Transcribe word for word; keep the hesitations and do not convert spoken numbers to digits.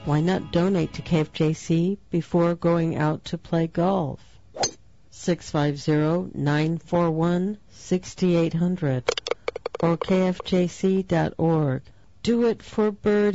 Why not donate to K F J C before going out to play golf? six five zero, nine four one, six eight zero zero or K F J C dot org. Do it for Birdie.